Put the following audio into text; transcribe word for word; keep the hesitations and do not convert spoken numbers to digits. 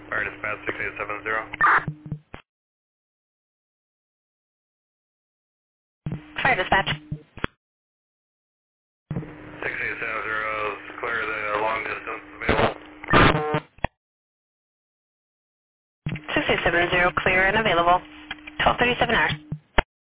Fire dispatch six eight seven zero. Fire dispatch. six eight seven zero is clear the long distance available. six eight seven zero, clear and available. twelve thirty-seven hours.